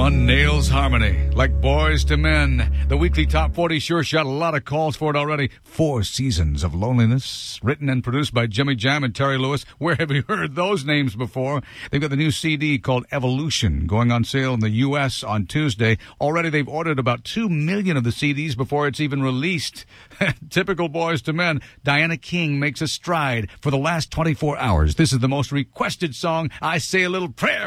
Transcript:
one nails harmony like Boys to Men. The weekly Top 40 sure shot a lot of calls for it already. 4 Seasons of Loneliness, written and produced by Jimmy Jam and Terry Lewis. Where have you heard those names before? They've got the new CD called Evolution going on sale in the U.S. on Tuesday. Already they've ordered about 2 million of the CDs before it's even released. Typical Boys to Men. Diana King makes a stride. For the last 24 hours, this is the most requested song. I say a little prayer